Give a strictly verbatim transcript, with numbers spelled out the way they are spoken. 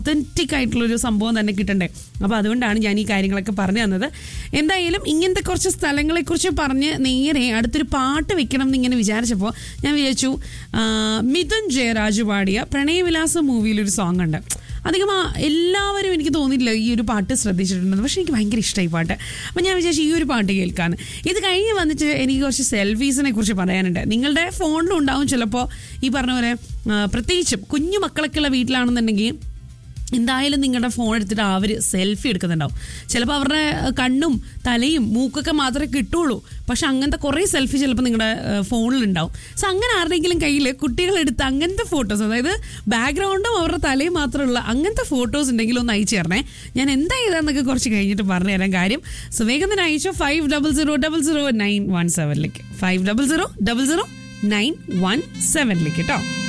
Authentic ആയിട്ടുള്ളൊരു സംഭവം തന്നെ കിട്ടണ്ടേ. അപ്പോൾ അതുകൊണ്ടാണ് ഞാൻ ഈ കാര്യങ്ങളൊക്കെ പറഞ്ഞു തന്നത്. എന്തായാലും ഇങ്ങനത്തെ കുറച്ച് സ്ഥലങ്ങളെക്കുറിച്ച് പറഞ്ഞ് നേരെ അടുത്തൊരു പാട്ട് വെക്കണം എന്നിങ്ങനെ വിചാരിച്ചപ്പോൾ ഞാൻ വിചാരിച്ചു മിഥുൻ ജയരാജ് പാടിയ പ്രണയവിലാസ മൂവിയിലൊരു സോങ് ഉണ്ട്. അധികം എല്ലാവരും എനിക്ക് തോന്നിയില്ല ഈ ഒരു പാട്ട് ശ്രദ്ധിച്ചിട്ടുണ്ടെന്ന്, പക്ഷേ എനിക്ക് ഭയങ്കര ഇഷ്ടമായി പാട്ട്. അപ്പം ഞാൻ വിചാരിച്ചു ഈ ഒരു പാട്ട് കേൾക്കാമെന്ന്. ഇത് കഴിഞ്ഞ് വന്നിട്ട് എനിക്ക് കുറച്ച് സെൽഫീസിനെ കുറിച്ച് പറയാനുണ്ട്. നിങ്ങളുടെ ഫോണിലും ഉണ്ടാവും ചിലപ്പോൾ ഈ പറഞ്ഞ പോലെ, പ്രത്യേകിച്ചും കുഞ്ഞു മക്കളൊക്കെ ഉള്ള വീട്ടിലാണെന്നുണ്ടെങ്കിൽ എന്തായാലും നിങ്ങളുടെ ഫോൺ എടുത്തിട്ട് അവർ സെൽഫി എടുക്കുന്നുണ്ടാവും. ചിലപ്പോൾ അവരുടെ കണ്ണും തലയും മൂക്കൊക്കെ മാത്രമേ കിട്ടുള്ളൂ, പക്ഷെ അങ്ങനത്തെ കുറേ സെൽഫി ചിലപ്പോൾ നിങ്ങളുടെ ഫോണിലുണ്ടാവും. സോ അങ്ങനെ ആരുടെയെങ്കിലും കയ്യിൽ കുട്ടികളെടുത്ത് അങ്ങനത്തെ ഫോട്ടോസ്, അതായത് ബാക്ക്ഗ്രൗണ്ടും അവരുടെ തലയും മാത്രമുള്ള അങ്ങനത്തെ ഫോട്ടോസ് ഉണ്ടെങ്കിൽ ഒന്ന് അയച്ചു തരണേ. ഞാൻ എന്താ ചെയ്താന്നൊക്കെ കുറച്ച് കഴിഞ്ഞിട്ട് പറഞ്ഞു തരാൻ കാര്യം. സോ വേഗം തന്നെ അയച്ചോ five double zero double zero nine one സെവനിലേക്ക് five double zero double zero nine one സെവനിലേക്ക് കേട്ടോ.